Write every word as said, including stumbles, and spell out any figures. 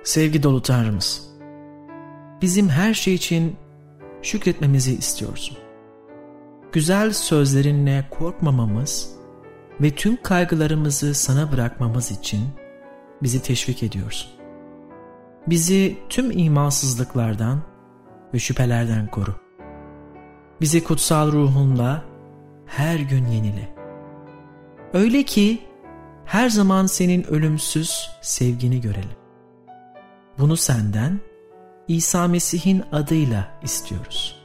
Sevgi dolu Tanrımız, bizim her şey için şükretmemizi istiyorsun. Güzel sözlerinle korkmamamız ve tüm kaygılarımızı sana bırakmamız için bizi teşvik ediyorsun. Bizi tüm imansızlıklardan ve şüphelerden koru. Bizi kutsal ruhunla her gün yenile. Öyle ki her zaman senin ölümsüz sevgini görelim. Bunu senden İsa Mesih'in adıyla istiyoruz.